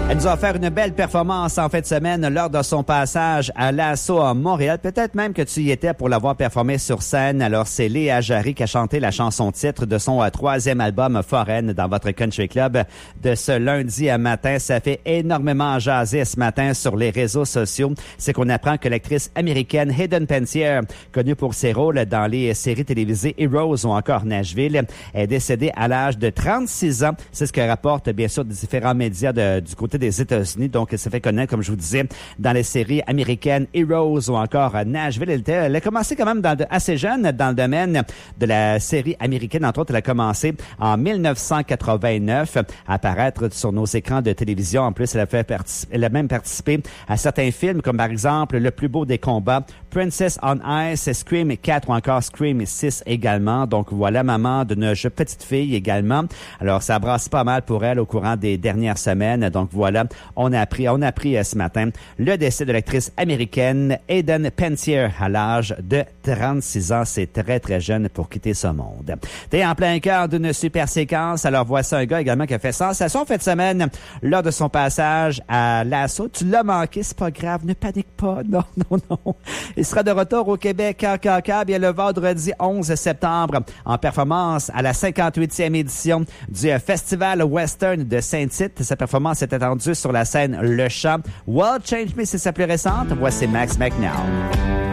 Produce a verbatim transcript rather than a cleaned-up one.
Elle nous a offert une belle performance en fin de semaine lors de son passage à l'Assaut à Montréal. Peut-être même que tu y étais pour l'avoir performé sur scène. Alors, c'est Léa Jarry qui a chanté la chanson-titre de son euh, troisième album Foraine dans votre Country Club de ce lundi à matin. Ça fait énormément jaser ce matin sur les réseaux sociaux. C'est qu'on apprend que l'actrice américaine Hayden Panettiere, connue pour ses rôles dans les séries télévisées Heroes ou encore Nashville, est décédée à l'âge de trente-six ans. C'est ce que rapportent bien sûr différents médias de, du côté des États-Unis. Donc, elle s'est fait connaître, comme je vous disais, dans les séries américaines Heroes ou encore Nashville. Elle, était, elle a commencé quand même dans, assez jeune dans le domaine de la série américaine. Entre autres, elle a commencé en dix-neuf cent quatre-vingt-neuf à apparaître sur nos écrans de télévision. En plus, elle a, fait participer, elle a même participé à certains films, comme par exemple Le plus beau des combats, Princess on Ice, Scream quatre ou encore Scream six également. Donc, voilà, maman d'une petite fille également. Alors, ça brasse pas mal pour elle au courant des dernières semaines. Donc, voilà. Voilà, on a appris, on a appris euh, ce matin le décès de l'actrice américaine Hayden Panettiere à l'âge de trente-six ans. C'est très, très jeune pour quitter ce monde. T'es en plein cœur d'une super séquence. Alors, voici un gars également qui a fait sensation cette semaine lors de son passage à l'Assaut. Tu l'as manqué, c'est pas grave. Ne panique pas. Non, non, non. Il sera de retour au Québec K K K bien le vendredi onze septembre en performance à la cinquante-huitième édition du Festival Western de Saint-Tite. Sa performance est attendue sur la scène Le Champ. World Change Me, c'est sa plus récente. Voici Max McNown.